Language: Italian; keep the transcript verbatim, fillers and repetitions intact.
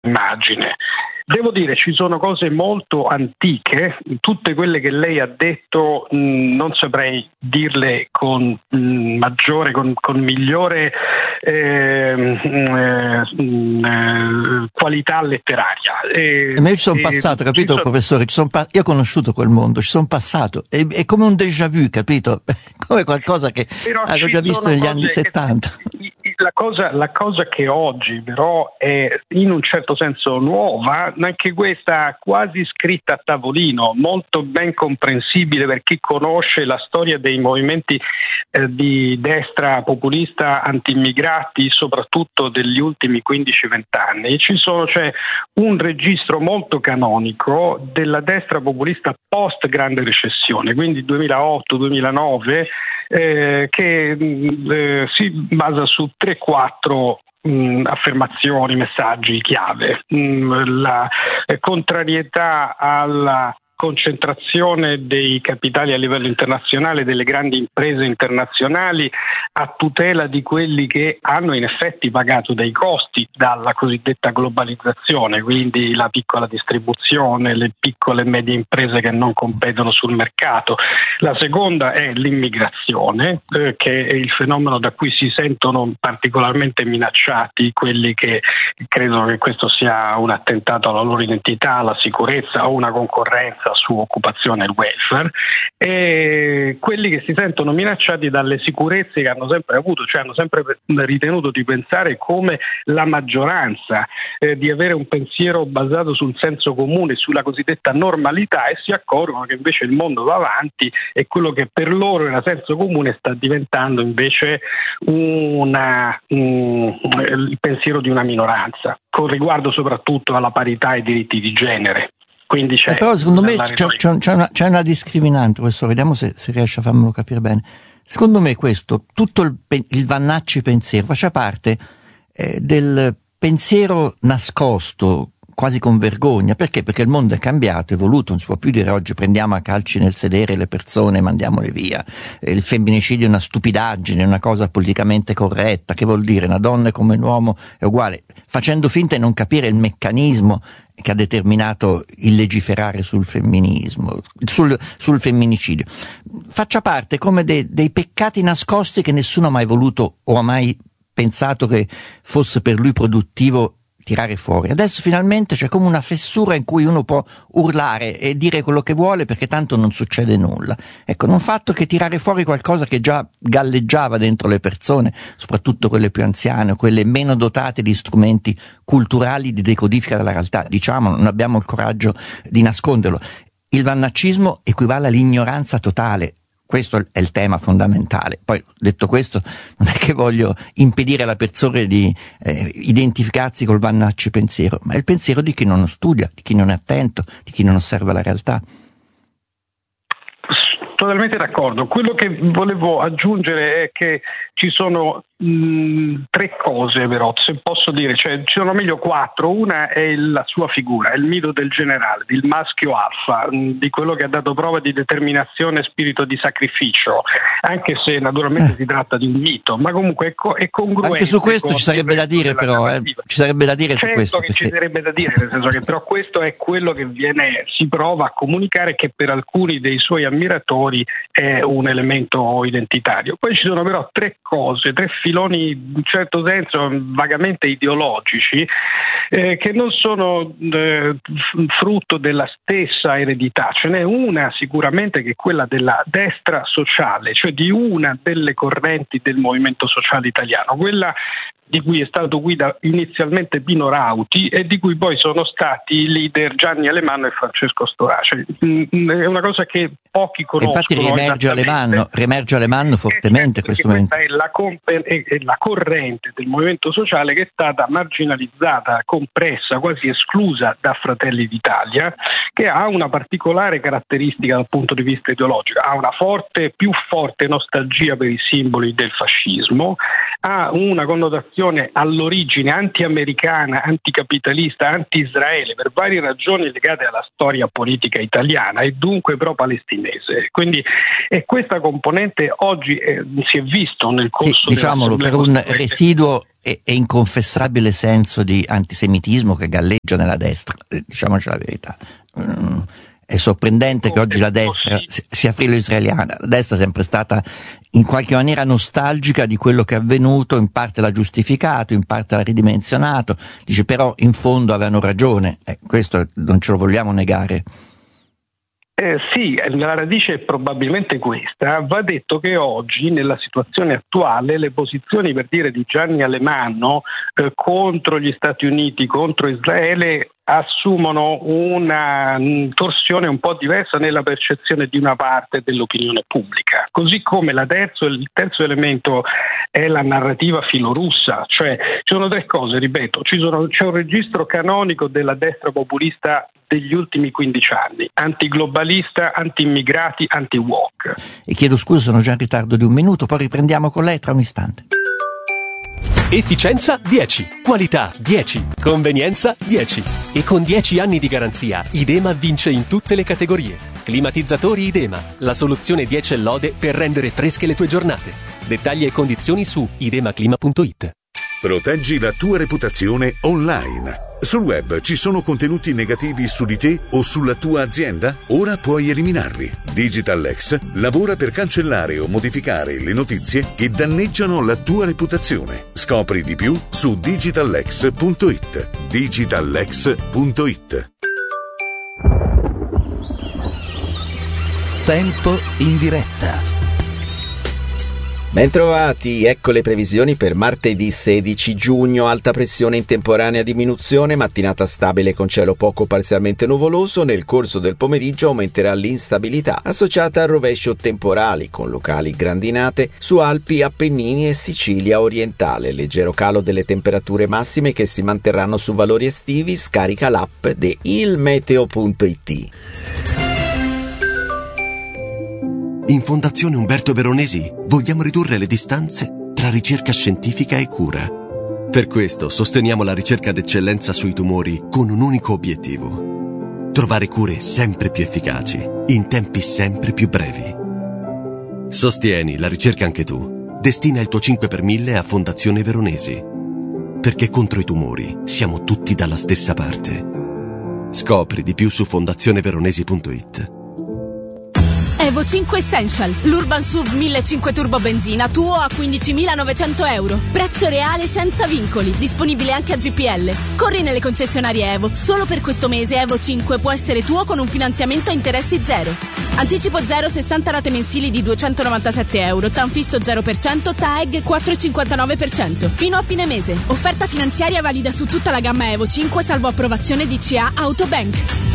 immagine. Devo dire, ci sono cose molto antiche, tutte quelle che lei ha detto mh, non saprei dirle con mh, maggiore, con, con migliore eh, eh, eh, qualità letteraria. E, ma io ci sono passato, capito, ci professore? Ci son pa- io ho conosciuto quel mondo, ci sono passato, è, è come un déjà vu, capito? Come qualcosa che avevo già visto negli anni settanta. Che, la, cosa, la cosa che oggi però è in un certo senso nuova, anche questa quasi scritta a tavolino, molto ben comprensibile per chi conosce la storia dei movimenti eh, di destra populista anti-immigrati, soprattutto degli ultimi quindici venti anni. Ci sono, c'è un registro molto canonico della destra populista post grande recessione, quindi duemilaotto duemilanove, eh, che eh, si basa su tre quattro Mh, affermazioni, messaggi chiave. Mh, la eh, contrarietà alla concentrazione dei capitali a livello internazionale, delle grandi imprese internazionali, a tutela di quelli che hanno in effetti pagato dei costi dalla cosiddetta globalizzazione, quindi la piccola distribuzione, le piccole e medie imprese che non competono sul mercato. La seconda è l'immigrazione, eh, che è il fenomeno da cui si sentono particolarmente minacciati quelli che credono che questo sia un attentato alla loro identità, alla sicurezza o una concorrenza su occupazione e welfare, e quelli che si sentono minacciati dalle sicurezze che hanno sempre avuto, cioè hanno sempre ritenuto di pensare come la maggioranza, eh, di avere un pensiero basato sul senso comune, sulla cosiddetta normalità, e si accorgono che invece il mondo va avanti e quello che per loro era senso comune sta diventando invece una, um, il pensiero di una minoranza, con riguardo soprattutto alla parità e ai diritti di genere. Quindi c'è, eh però secondo me c'è, c'è, c'è, una, c'è una discriminante, questo, vediamo se, se riesce a farmelo capire bene. Secondo me questo, tutto il, il Vannacci pensiero, faccia parte eh, del pensiero nascosto, quasi con vergogna. Perché? Perché il mondo è cambiato, è evoluto, non si può più dire oggi prendiamo a calci nel sedere le persone e mandiamole via. Il femminicidio è una stupidaggine, è una cosa politicamente corretta. Che vuol dire? Una donna come un uomo è uguale, facendo finta di non capire il meccanismo che ha determinato il legiferare sul femminismo, sul, sul femminicidio. Faccia parte come de, dei peccati nascosti che nessuno ha mai voluto o ha mai pensato che fosse per lui produttivo tirare fuori. Adesso finalmente c'è come una fessura in cui uno può urlare e dire quello che vuole perché tanto non succede nulla. Ecco, non fatto che tirare fuori qualcosa che già galleggiava dentro le persone, soprattutto quelle più anziane, quelle meno dotate di strumenti culturali di decodifica della realtà. Diciamo, non abbiamo il coraggio di nasconderlo. Il vannaccismo equivale all'ignoranza totale. Questo è il tema fondamentale. Poi, detto questo, non è che voglio impedire alla persona di eh, identificarsi col Vannacci pensiero, ma è il pensiero di chi non studia, di chi non è attento, di chi non osserva la realtà. Totalmente d'accordo. Quello che volevo aggiungere è che ci sono mh, tre cose, però, se posso dire, cioè ci sono meglio quattro. Una è la sua figura, è il mito del generale, del maschio alfa, mh, di quello che ha dato prova di determinazione e spirito di sacrificio, anche se naturalmente eh. si tratta di un mito, ma comunque è, co- è congruente. Anche su questo ci sarebbe da dire, però, eh, ci sarebbe da dire certo su questo. Che perché... ci sarebbe da dire, nel senso che però questo è quello che viene, si prova a comunicare, che per alcuni dei suoi ammiratori è un elemento identitario. Poi ci sono però tre cose, tre filoni in un certo senso vagamente ideologici eh, che non sono eh, frutto della stessa eredità. Ce n'è una sicuramente che è quella della destra sociale, cioè di una delle correnti del movimento sociale italiano, quella di cui è stato guida inizialmente Pino Rauti e di cui poi sono stati i leader Gianni Alemanno e Francesco Storace. È una cosa che pochi conoscono. Infatti riemerge Alemanno, riemerge Alemanno fortemente. Certo, questo questa è la, comp- è la corrente del movimento sociale che è stata marginalizzata, compressa, quasi esclusa da Fratelli d'Italia, che ha una particolare caratteristica dal punto di vista ideologico, ha una forte, più forte nostalgia per i simboli del fascismo, ha una connotazione all'origine anti-americana, anticapitalista, anti-Israele per varie ragioni legate alla storia politica italiana e dunque pro-palestinese. Quindi Quindi e questa componente oggi eh, si è visto nel corso sì, diciamolo, per un residuo e, e inconfessabile senso di antisemitismo che galleggia nella destra, diciamoci la verità. Mm. È sorprendente che oggi la destra sia filo-israeliana. La destra è sempre stata in qualche maniera nostalgica di quello che è avvenuto, in parte l'ha giustificato, in parte l'ha ridimensionato, dice però in fondo avevano ragione, eh, questo non ce lo vogliamo negare. Eh, sì, la radice è probabilmente questa. Va detto che oggi, nella situazione attuale, le posizioni, per dire, di Gianni Alemanno eh, contro gli Stati Uniti, contro Israele, assumono una torsione un po' diversa nella percezione di una parte dell'opinione pubblica. Così come la terzo, il terzo elemento è la narrativa filorussa, cioè ci sono tre cose, ripeto, ci sono, c'è un registro canonico della destra populista degli ultimi quindici anni, antiglobalista, anti-immigrati, anti-woke. E chiedo scusa, sono già in ritardo di un minuto, poi riprendiamo con lei tra un istante. Efficienza dieci, qualità dieci, convenienza dieci. E con dieci anni di garanzia, Idema vince in tutte le categorie. Climatizzatori Idema, la soluzione dieci e lode per rendere fresche le tue giornate. Dettagli e condizioni su idemaclima punto it. Proteggi la tua reputazione online. Sul web ci sono contenuti negativi su di te o sulla tua azienda? Ora puoi eliminarli. DigitalX lavora per cancellare o modificare le notizie che danneggiano la tua reputazione. Scopri di più su digitalx punto it. digitalx punto it. Tempo in diretta. Bentrovati, ecco le previsioni per martedì sedici giugno. Alta pressione in temporanea diminuzione, mattinata stabile con cielo poco parzialmente nuvoloso. Nel corso del pomeriggio aumenterà l'instabilità associata a rovescio temporali con locali grandinate su Alpi, Appennini e Sicilia orientale. Leggero calo delle temperature massime che si manterranno su valori estivi. Scarica l'app di ilmeteo punto it. In Fondazione Umberto Veronesi vogliamo ridurre le distanze tra ricerca scientifica e cura. Per questo sosteniamo la ricerca d'eccellenza sui tumori con un unico obiettivo: trovare cure sempre più efficaci, in tempi sempre più brevi. Sostieni la ricerca anche tu. Destina il tuo cinque per mille a Fondazione Veronesi. Perché contro i tumori siamo tutti dalla stessa parte. Scopri di più su fondazione veronesi punto it. Evo cinque Essential, l'Urban S U V millecinquecento turbo benzina, tuo a quindicimilanovecento euro. Prezzo reale senza vincoli, disponibile anche a G P L. Corri nelle concessionarie Evo. Solo per questo mese Evo cinque può essere tuo con un finanziamento a interessi zero. Anticipo zero, sessanta rate mensili di duecentonovantasette euro, TAN fisso zero per cento, T A E G quattro virgola cinquantanove per cento. Fino a fine mese. Offerta finanziaria valida su tutta la gamma Evo cinque salvo approvazione D C A Autobank.